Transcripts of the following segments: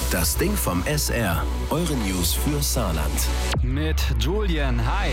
Das Ding vom SR. Eure News für Saarland. Mit Julian, hi.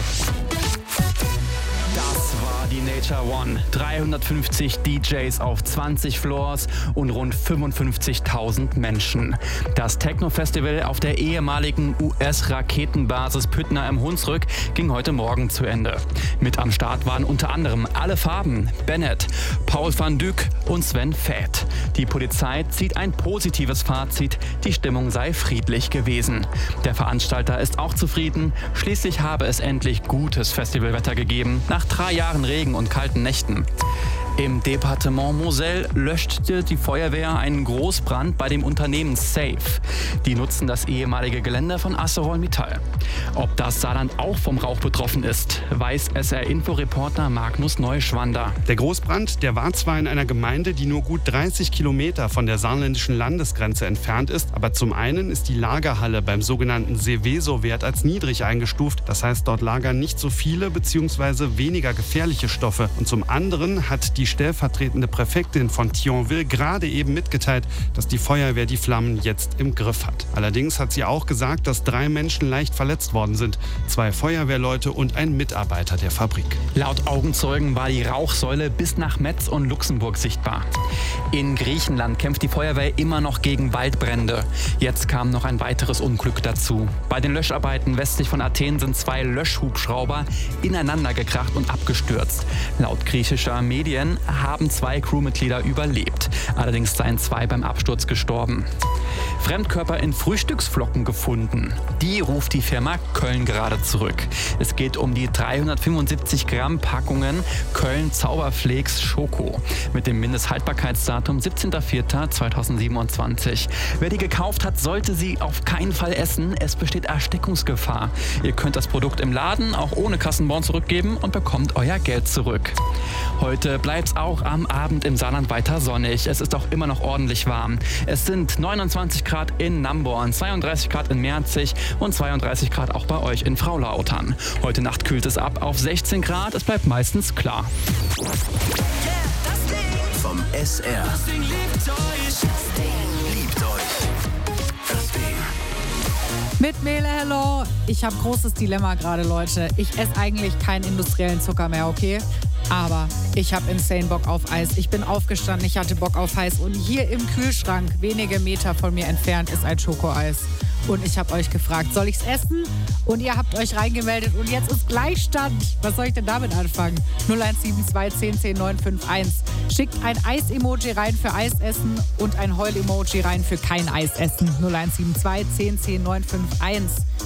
Das war die Nature One. 350 DJs auf 20 Floors und rund 55.000 Menschen. Das Techno-Festival auf der ehemaligen US-Raketenbasis Püttner im Hunsrück ging heute Morgen zu Ende. Mit am Start waren unter anderem alle Farben, Bennett, Paul van Dyk und Sven Väth. Die Polizei zieht ein positives Fazit, die Stimmung sei friedlich gewesen. Der Veranstalter ist auch zufrieden, schließlich habe es endlich gutes Festivalwetter gegeben, nach 3 Jahren Regen und kalten Nächten. Im Departement Moselle löschte die Feuerwehr einen Großbrand bei dem Unternehmen Safe. Die nutzen das ehemalige Gelände von ArcelorMittal. Ob das Saarland auch vom Rauch betroffen ist, weiß SR-Info-Reporter Magnus Neuschwander. Der Großbrand, der war zwar in einer Gemeinde, die nur gut 30 Kilometer von der saarländischen Landesgrenze entfernt ist, aber zum einen ist die Lagerhalle beim sogenannten Seveso-Wert als niedrig eingestuft. Das heißt, dort lagern nicht so viele bzw. weniger gefährliche Stoffe. Und zum anderen hat die stellvertretende Präfektin von Thionville gerade eben mitgeteilt, dass die Feuerwehr die Flammen jetzt im Griff hat. Allerdings hat sie auch gesagt, dass 3 Menschen leicht verletzt worden sind. 2 Feuerwehrleute und ein Mitarbeiter der Fabrik. Laut Augenzeugen war die Rauchsäule bis nach Metz und Luxemburg sichtbar. In Griechenland kämpft die Feuerwehr immer noch gegen Waldbrände. Jetzt kam noch ein weiteres Unglück dazu. Bei den Löscharbeiten westlich von Athen sind 2 Löschhubschrauber ineinander gekracht und abgestürzt. Laut griechischer Medien haben 2 Crewmitglieder überlebt. Allerdings seien 2 beim Absturz gestorben. Fremdkörper in Frühstücksflocken gefunden. Die ruft die Firma Köln gerade zurück. Es geht um die 375 Gramm Packungen Köln Zauberflakes Schoko mit dem Mindesthaltbarkeitsdatum 17.04.2027. Wer die gekauft hat, sollte sie auf keinen Fall essen. Es besteht Erstickungsgefahr. Ihr könnt das Produkt im Laden auch ohne Kassenbon zurückgeben und bekommt euer Geld zurück. Heute bleibt es auch am Abend im Saarland weiter sonnig. Es ist auch immer noch ordentlich warm. Es sind 29 Grad in Namborn, 32 Grad in Merzig und 32 Grad auch bei euch in Fraulautern. Heute Nacht kühlt es ab auf 16 Grad. Es bleibt meistens klar. Vom SR. Das Ding liebt euch. Liebt euch. Das Ding. Mit Mele, hello. Ich habe großes Dilemma gerade, Leute. Ich esse eigentlich keinen industriellen Zucker mehr, okay? Aber ich habe insane Bock auf Eis. Ich bin aufgestanden, ich hatte Bock auf Eis. Und hier im Kühlschrank, wenige Meter von mir entfernt, ist ein Schokoeis. Und ich habe euch gefragt, soll ich's essen? Und ihr habt euch reingemeldet und jetzt ist Gleichstand. Was soll ich denn damit anfangen? 0172 10 10 951. Schickt ein Eis-Emoji rein für Eis essen und ein Heul-Emoji rein für kein Eis essen. 0172 10 10 951.